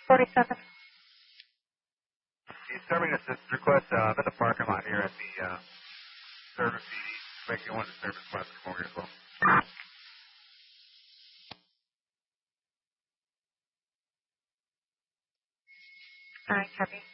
47. The serving assist request at the parking lot here at the service CD. Make you one to service request for me as well. All right, copy.